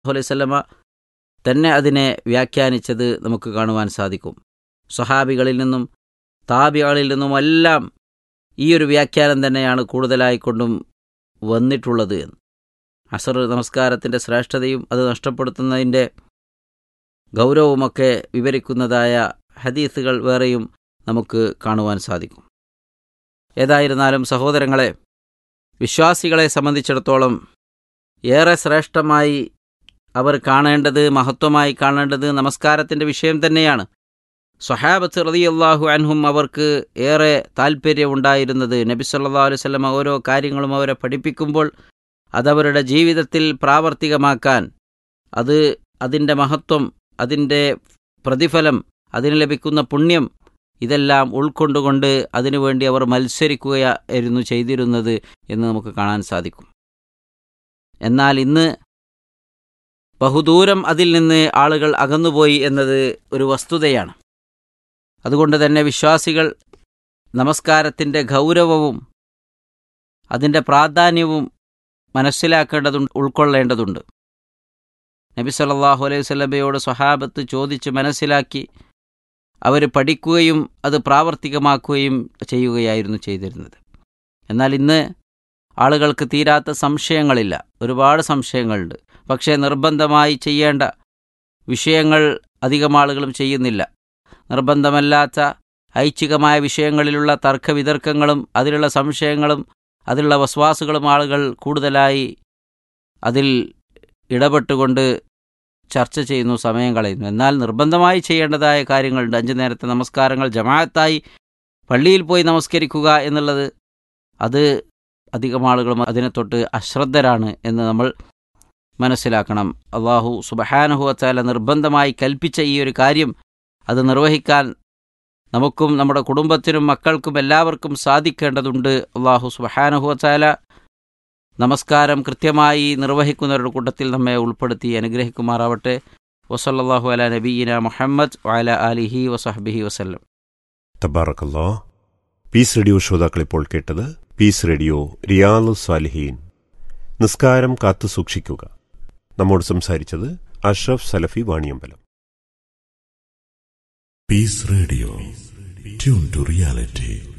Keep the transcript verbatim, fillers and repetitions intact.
അലൈഹി വസല്ലമ തന്നെ അതിനെ വ്യാഖ്യാനിച്ചത് നമുക്ക് കാണുവാൻ സാധിക്കും. സ്വഹാബികളിൽ നിന്നും താബികളിൽ നിന്നുമെല്ലാം ഈ ഒരു വ്യാഖ്യാനം തന്നെയാണ് കൂടുതലായിക്കൊണ്ടും വന്നിട്ടുള്ളത് എന്ന്. അസർ നമസ്കാരത്തിൻ്റെ ശ്രേഷ്ഠതയും അത് നഷ്ടപ്പെടുത്തുന്നതിൻ്റെ ഗൗരവമൊക്കെ വിവരിക്കുന്നതായ ഹദീസുകൾ വേറെയും നമുക്ക് കാണുവാൻ സാധിക്കും. ഏതായിരുന്നാലും സഹോദരങ്ങളെ, വിശ്വാസികളെ സംബന്ധിച്ചിടത്തോളം ഏറെ ശ്രേഷ്ഠമായി അവർ കാണേണ്ടത്, മഹത്വമായി കാണേണ്ടത് നമസ്കാരത്തിൻ്റെ വിഷയം തന്നെയാണ്. സ്വഹാബത്ത് റളിയല്ലാഹു അൻഹും അവർക്ക് ഏറെ താൽപ്പര്യമുണ്ടായിരുന്നത് നബി സല്ലല്ലാഹു അലൈഹി വസല്ലം ഓരോ കാര്യങ്ങളും അവരെ പഠിപ്പിക്കുമ്പോൾ അതവരുടെ ജീവിതത്തിൽ പ്രാവർത്തികമാക്കാൻ, അത് അതിൻ്റെ മഹത്വം, അതിൻ്റെ പ്രതിഫലം, അതിന് ലഭിക്കുന്ന പുണ്യം ഇതെല്ലാം ഉൾക്കൊണ്ടുകൊണ്ട് അതിനുവേണ്ടി അവർ മത്സരിക്കുകയായിരുന്നു ചെയ്തിരുന്നത് എന്ന് നമുക്ക് കാണാൻ സാധിക്കും. എന്നാൽ ഇന്ന് ബഹുദൂരം അതിൽ നിന്ന് ആളുകൾ അകന്നുപോയി എന്നത് ഒരു വസ്തുതയാണ്. അതുകൊണ്ട് തന്നെ വിശ്വാസികൾ നമസ്കാരത്തിൻ്റെ ഗൗരവവും അതിൻ്റെ പ്രാധാന്യവും മനസ്സിലാക്കേണ്ടതുണ്ട്, ഉൾക്കൊള്ളേണ്ടതുണ്ട്. നബി സല്ലല്ലാഹു അലൈഹി വസല്ലമയോട് സ്വഹാബത്ത് ചോദിച്ച് മനസ്സിലാക്കി അവർ പഠിക്കുകയും അത് പ്രാവർത്തികമാക്കുകയും ചെയ്യുകയായിരുന്നു ചെയ്തിരുന്നത്. എന്നാൽ ഇന്ന് ആളുകൾക്ക് തീരാത്ത സംശയങ്ങളില്ല, ഒരുപാട് സംശയങ്ങളുണ്ട്. പക്ഷേ നിർബന്ധമായി ചെയ്യേണ്ട വിഷയങ്ങൾ അധികം ആളുകളും ചെയ്യുന്നില്ല. നിർബന്ധമല്ലാത്ത ഐച്ഛികമായ വിഷയങ്ങളിലുള്ള തർക്കവിതർക്കങ്ങളും അതിലുള്ള സംശയങ്ങളും അതിലുള്ള വസ്വാസുകളും ആളുകൾ കൂടുതലായി അതിൽ ഇടപെട്ടുകൊണ്ട് ചർച്ച ചെയ്യുന്നു, സമയം കളയുന്നു. എന്നാൽ നിർബന്ധമായി ചെയ്യേണ്ടതായ കാര്യങ്ങളുണ്ട്. അഞ്ചു നേരത്തെ നമസ്കാരങ്ങൾ ജമാഅത്തായി പള്ളിയിൽ പോയി നമസ്കരിക്കുക എന്നുള്ളത്, അത് അധികം ആളുകളും അതിനെ തൊട്ട് അശ്രദ്ധരാണ് എന്ന് നമ്മൾ മനസ്സിലാക്കണം. അല്ലാഹു സുബ്ഹാനഹു വ തആല നിർബന്ധമായി കൽപ്പിച്ച ഈ ഒരു കാര്യം അത് നിർവഹിക്കാൻ നമുക്കും നമ്മുടെ കുടുംബത്തിനും മക്കൾക്കും എല്ലാവർക്കും സാധിക്കേണ്ടതുണ്ട്. അല്ലാഹു സുബ്ഹാനഹു വ തആല നമസ്കാരം കൃത്യമായി നിർവഹിക്കുന്നവരുടെ കൂട്ടത്തിൽ നമ്മെ ഉൾപ്പെടുത്തി അനുഗ്രഹിക്കുമാറാവട്ടെ. വസല്ലല്ലാഹു അലാ നബിയിന മുഹമ്മദ് വഅലാ ആലിഹി വസഹ്ബിഹി വസല്ലം. തബാറകല്ലാഹ്. പീസ് റേഡിയോ ശ്രോതാക്കൾ ഇപ്പോൾ കേട്ടത് പീസ് റേഡിയോ റിയാലുസ് സാലിഹീൻ, നിസ്കാരം കാത്തു സൂക്ഷിക്കുക. നമ്മോട് സംസാരിച്ചത് അഷ്റഫ് സലഫി Vaniyambalam. Piece radio, tune to reality.